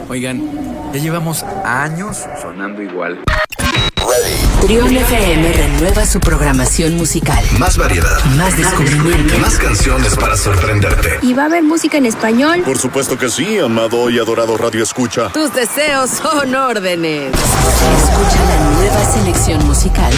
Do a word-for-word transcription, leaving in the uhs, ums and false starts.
Oigan, ya llevamos años sonando igual. Trión F M renueva su programación musical. Más variedad. Más descubrimiento. Más canciones para sorprenderte. ¿Y va a haber música en español? Por supuesto que sí, amado y adorado Radio Escucha. Tus deseos son órdenes. Escucha la nueva selección musical